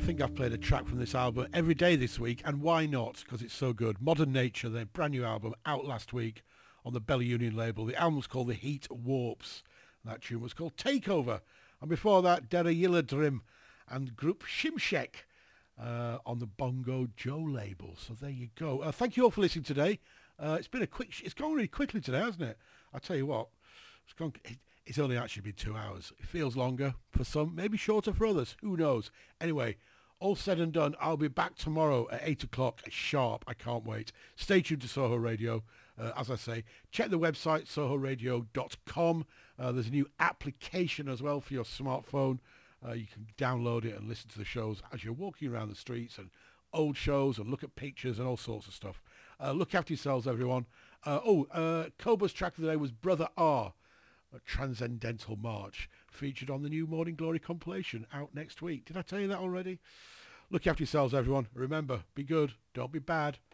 think I've played a track from this album every day this week, and why not? Because it's so good. Modern Nature, their brand new album, out last week on the Bella Union label. The album was called The Heat Warps. That tune was called Takeover. And before that, Dera Yiladrim and group Shimshek on the Bongo Joe label. So there you go. Thank you all for listening today. It's gone really quickly today, hasn't it? I tell you what, it's only actually been 2 hours. It feels longer for some, maybe shorter for others. Who knows? Anyway, all said and done, I'll be back tomorrow at 8 o'clock sharp. I can't wait. Stay tuned to Soho Radio. As I say, check the website, sohoradio.com. There's a new application as well for your smartphone. You can download it and listen to the shows as you're walking around the streets, and old shows, and look at pictures and all sorts of stuff. Look after yourselves, everyone. Cobra's track of the day was Brother R, a Transcendental March, featured on the new Morning Glory compilation, out next week. Did I tell you that already? Look after yourselves, everyone. Remember, be good, don't be bad.